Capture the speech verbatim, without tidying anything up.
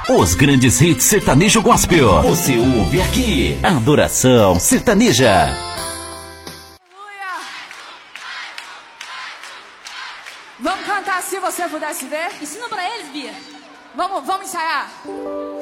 Os grandes hits sertanejo gospel. Você ouve aqui. Adoração Sertaneja. Vamos cantar Se Você Pudesse Ver? Ensina pra eles, Bia. Vamos, vamos ensaiar.